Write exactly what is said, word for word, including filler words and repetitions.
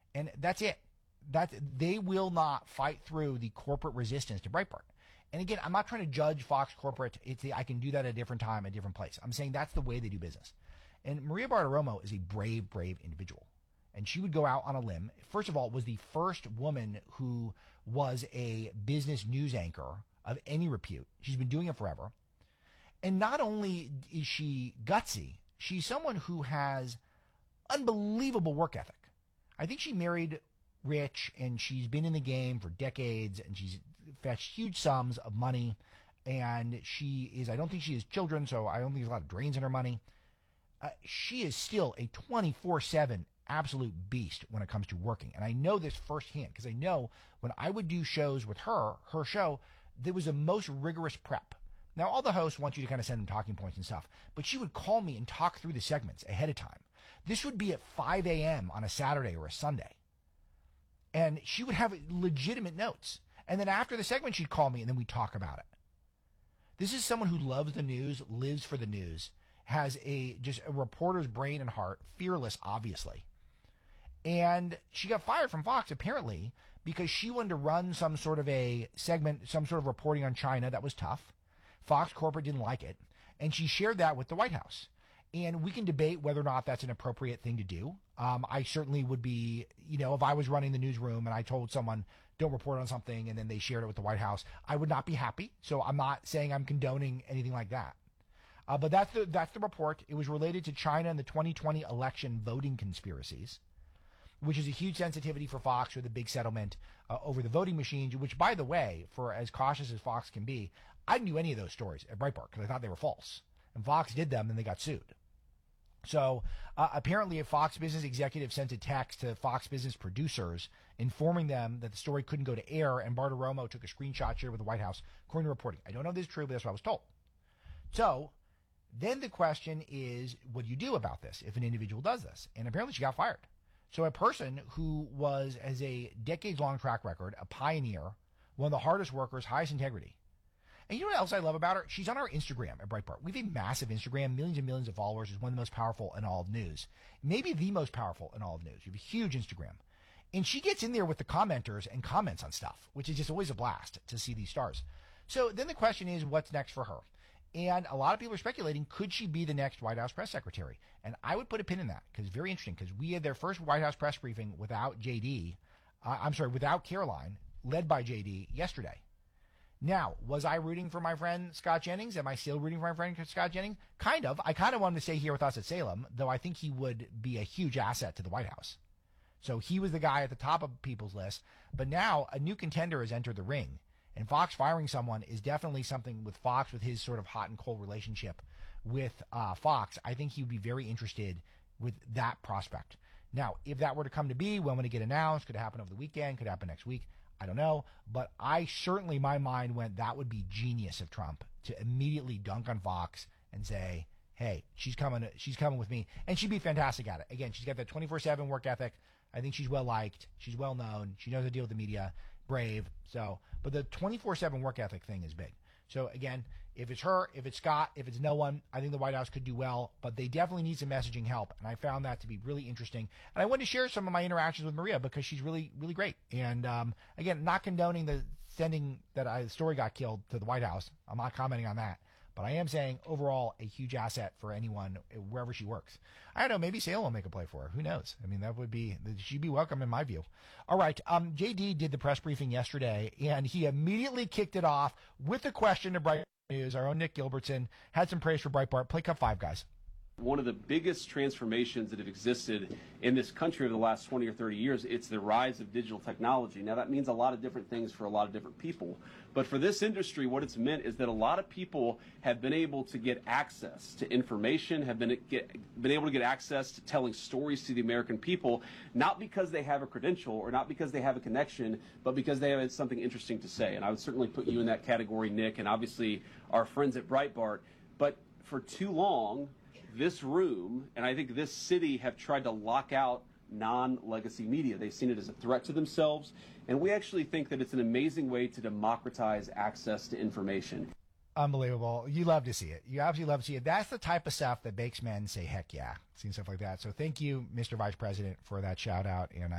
And that's it. That they will not fight through the corporate resistance to Breitbart. And again, I'm not trying to judge Fox corporate. It's the, I can do that at a different time, a different place. I'm saying that's the way they do business. And Maria Bartiromo is a brave, brave individual. And she would go out on a limb. First of all, was the first woman who was a business news anchor of any repute. She's been doing it forever. And not only is she gutsy, she's someone who has unbelievable work ethic. I think she married rich, and she's been in the game for decades, and she's fetched huge sums of money. And she is, I don't think she has children, so I don't think there's a lot of drains in her money. Uh, she is still a twenty-four seven absolute beast when it comes to working. And I know this firsthand because I know when I would do shows with her, her show, there was the most rigorous prep. Now, all the hosts want you to kind of send them talking points and stuff, but she would call me and talk through the segments ahead of time. This would be at five a.m. on a Saturday or a Sunday. And she would have legitimate notes. And then after the segment, she'd call me and then we'd talk about it. This is someone who loves the news, lives for the news, has a just a reporter's brain and heart, fearless, obviously. And she got fired from Fox, apparently, because she wanted to run some sort of a segment, some sort of reporting on China that was tough. Fox corporate didn't like it. And she shared that with the White House. And we can debate whether or not that's an appropriate thing to do. Um, I certainly would be, you know, if I was running the newsroom and I told someone, don't report on something, and then they shared it with the White House, I would not be happy. So I'm not saying I'm condoning anything like that. Uh, but that's the, that's the report. It was related to China and the twenty twenty election voting conspiracies, which is a huge sensitivity for Fox with the big settlement uh, over the voting machines, which, by the way, for as cautious as Fox can be, I didn't do any of those stories at Breitbart because I thought they were false. And Fox did them, and they got sued. So uh, apparently a Fox Business executive sent a text to Fox Business producers informing them that the story couldn't go to air, and Bartiromo took a screenshot shared with the White House, according to reporting. I don't know if this is true, but that's what I was told. So then the question is, what do you do about this if an individual does this? And apparently she got fired. So a person who was, has a decades-long track record, a pioneer, one of the hardest workers, highest integrity. And you know what else I love about her? She's on our Instagram at Breitbart. We have a massive Instagram, millions and millions of followers. Is one of the most powerful in all of news. Maybe the most powerful in all of news. We have a huge Instagram. And she gets in there with the commenters and comments on stuff, which is just always a blast to see these stars. So then the question is, what's next for her? And a lot of people are speculating, could she be the next White House press secretary? And I would put a pin in that because it's very interesting, because we had their first White House press briefing without J D, uh, I'm sorry, without Caroline, led by J D yesterday. Now, was I rooting for my friend Scott Jennings? Am I still rooting for my friend Scott Jennings? Kind of. I kind of want him to stay here with us at Salem, though I think he would be a huge asset to the White House. So he was the guy at the top of people's list. But now a new contender has entered the ring. And Fox firing someone is definitely something with Fox, with his sort of hot and cold relationship with uh, Fox. I think he would be very interested with that prospect. Now, if that were to come to be, when would it get announced? Could it happen over the weekend? Could it happen next week? I don't know. But I certainly, my mind went, that would be genius of Trump to immediately dunk on Fox and say, hey, she's coming, she's coming with me. And she'd be fantastic at it. Again, she's got that twenty-four seven work ethic. I think she's well liked. She's well known. She knows how to deal with the media. Brave. So, but the twenty-four seven work ethic thing is big. So again, if it's her, if it's Scott, if it's no one, I think the White House could do well, but they definitely need some messaging help. And I found that to be really interesting. And I wanted to share some of my interactions with Maria because she's really, really great. And, um, again, not condoning the sending that I, the story got killed to the White House. I'm not commenting on that. But I am saying overall a huge asset for anyone wherever she works. I don't know, maybe Salem will make a play for her. Who knows? I mean, that would be, she'd be welcome in my view. All right. Um, J D did the press briefing yesterday and he immediately kicked it off with a question to Breitbart News. Our own Nick Gilbertson had some praise for Breitbart. Play cut five, guys. One of the biggest transformations that have existed in this country over the last twenty or thirty years, it's the rise of digital technology. Now, that means a lot of different things for a lot of different people. But for this industry, what it's meant is that a lot of people have been able to get access to information, have been, get, been able to get access to telling stories to the American people, not because they have a credential or not because they have a connection, but because they have something interesting to say. And I would certainly put you in that category, Nick, and obviously our friends at Breitbart. But for too long, this room, and I think this city, have tried to lock out non-legacy media. They've seen it as a threat to themselves, and we actually think that it's an amazing way to democratize access to information. Unbelievable. You love to see it. You absolutely love to see it. That's the type of stuff that makes men say, heck yeah, seeing stuff like that. So thank you, Mister Vice President, for that shout out. And